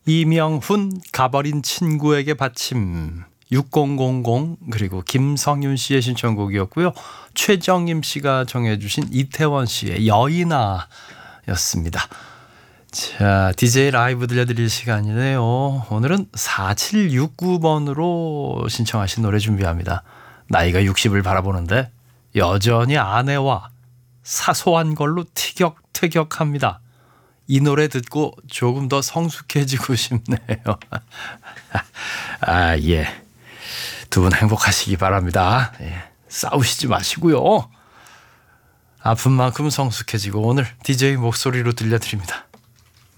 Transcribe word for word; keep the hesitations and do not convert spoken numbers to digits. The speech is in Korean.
이명훈 가버린 친구에게 받침 육공공공 그리고 김성윤 씨의 신청곡이었고요. 최정임 씨가 정해주신 이태원 씨의 여인아 였습니다. 자, 디제이 라이브 들려드릴 시간이네요. 오늘은 사칠육구 번으로 신청하신 노래 준비합니다. 나이가 육십을 바라보는데 여전히 아내와 사소한 걸로 티격태격합니다. 이 노래 듣고 조금 더 성숙해지고 싶네요. 아, 예. 두 분 행복하시기 바랍니다. 예. 싸우시지 마시고요. 아픈 만큼 성숙해지고 오늘 디제이 목소리로 들려드립니다.